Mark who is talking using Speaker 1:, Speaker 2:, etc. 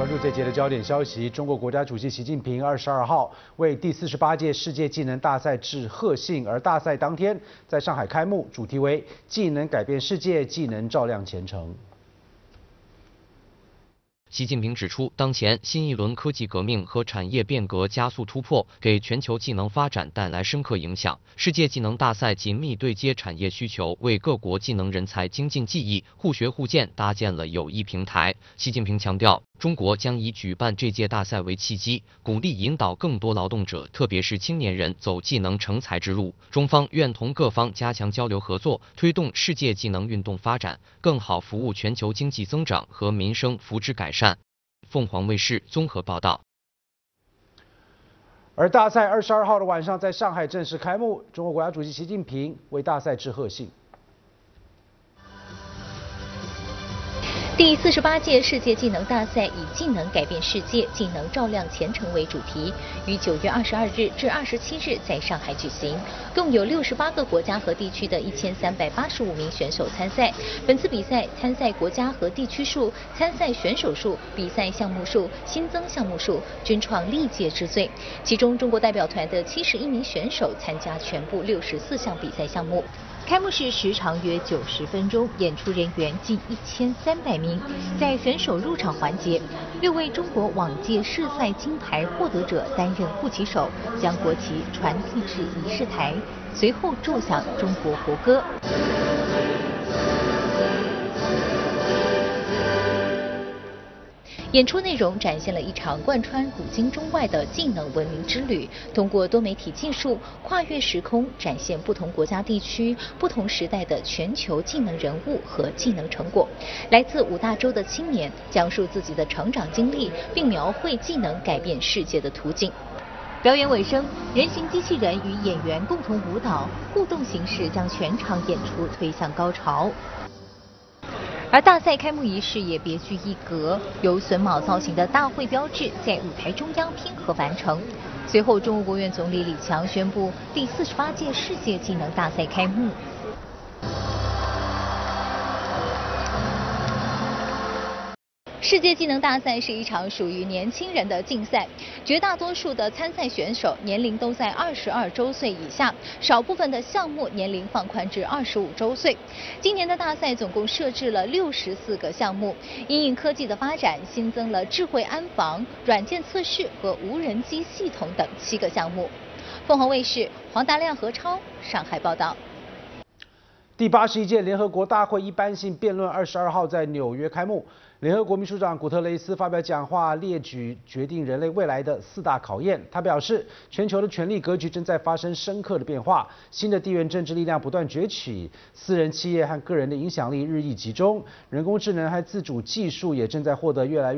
Speaker 1: 关注这节的焦点消息，中国国家主席习近平22号为第48届世界技能大赛致贺信，而大赛当天在上海开幕，主题为“技能改变世界，技能照亮前程”。
Speaker 2: 习近平指出，当前新一轮科技革命和产业变革加速突破，给全球技能发展带来深刻影响。世界技能大赛紧密对接产业需求，为各国技能人才精进技艺、互学互鉴搭建了有益平台。习近平强调，中国将以举办这届大赛为契机，鼓励引导更多劳动者，特别是青年人走技能成才之路。中方愿同各方加强交流合作，推动世界技能运动发展，更好服务全球经济增长和民生福祉改善。凤凰卫视综合报道。
Speaker 1: 而大赛22号的晚上在上海正式开幕，中国国家主席习近平为大赛致贺信。
Speaker 3: 第48届世界技能大赛以“技能改变世界，技能照亮前程”为主题，于9月22日至27日在上海举行。共有68个国家和地区的1385名选手参赛。本次比赛参赛国家和地区数、参赛选手数、比赛项目数、新增项目数均创历届之最。其中，中国代表团的71名选手参加全部64项比赛项目。开幕式时长约90分钟，演出人员近1300名。在选手入场环节，6位中国往届世赛金牌获得者担任护旗手，将国旗传递至仪式台，随后奏响中国国歌。演出内容展现了一场贯穿古今中外的技能文明之旅，通过多媒体技术跨越时空，展现不同国家地区、不同时代的全球技能人物和技能成果。来自5大洲的青年讲述自己的成长经历，并描绘技能改变世界的途径。表演尾声，人形机器人与演员共同舞蹈，互动形式将全场演出推向高潮。而大赛开幕仪式也别具一格，由榫卯造型的大会标志在舞台中央拼合完成。随后，中国国务院总理李强宣布第48届世界技能大赛开幕。世界技能大赛是一场属于年轻人的竞赛，绝大多数的参赛选手年龄都在22周岁以下，少部分的项目年龄放宽至25周岁。今年的大赛总共设置了64个项目，因应科技的发展，新增了智慧安防、软件测试和无人机系统等7个项目。凤凰卫视黄达亮、何超上海报道。
Speaker 1: 第81届联合国大会一般性辩论22号在纽约开幕。联合国秘书长古特雷斯发表讲话，列举决定人类未来的4大考验。他表示，全球的权力格局正在发生深刻的变化，新的地缘政治力量不断崛起，私人企业和个人的影响力日益集中，人工智能和自主技术也正在获得越来越